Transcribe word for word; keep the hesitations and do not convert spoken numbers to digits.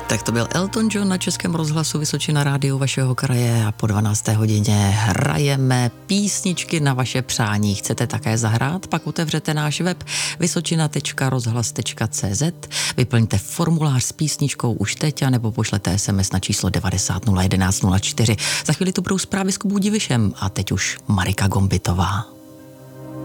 Tak to byl Elton John na Českém rozhlasu Vysočina rádiu vašeho kraje a po dvanácté hodině hrajeme písničky na vaše přání. Chcete také zahrát? Pak otevřete náš web vysočina tečka rozhlas tečka cé zet, vyplňte formulář s písničkou už teď a nebo pošlete es em es na číslo devadesát nula jedenáct nula čtyři. Za chvíli tu budou zprávy s Kubou Divišem a teď už Marika Gombitová.